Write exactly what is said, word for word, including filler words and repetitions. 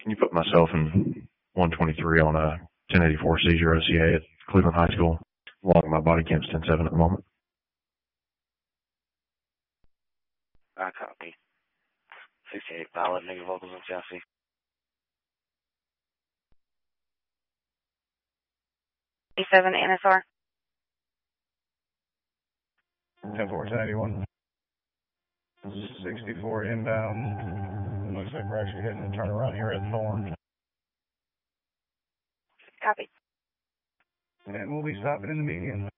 Can you put myself in one twenty-three on a ten eighty-four seizure O C A at Cleveland High School? Logging my body camp's ten seven at the moment. I copy. sixty-eight valid, negative vocals on chassis. E seven N S R. ten four eighty-one. sixty-four inbound. Looks like we're actually hitting a turnaround here at Thorn. Copy. And we'll be stopping in the median.